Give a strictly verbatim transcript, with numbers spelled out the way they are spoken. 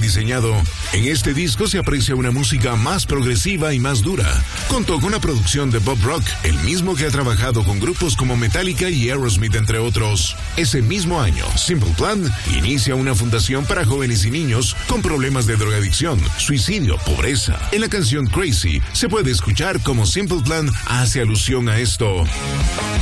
rediseñado. En este disco se aprecia una música más progresiva y más dura. Contó con la producción de Bob Rock, el mismo que ha trabajado con grupos como Metallica y Aerosmith, entre otros. Ese mismo año, Simple Plan inicia una fundación para jóvenes y niños con problemas de drogadicción, suicidio, pobreza. En la canción Crazy se puede escuchar cómo Simple Plan hace alusión a esto.